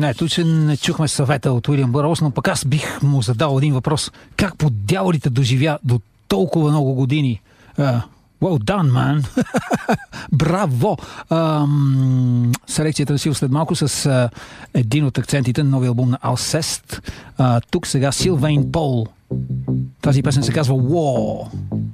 Не, тук не чухме съвета от Уилям Бърлс, но пък аз бих му задал един въпрос. Как по дяволите доживя до толкова много години? Well done, man! Браво! Селекцията да си след малко с един от акцентите на новия албум на Alcest. Тук сега Силвейн Пол. Тази песен се казва War.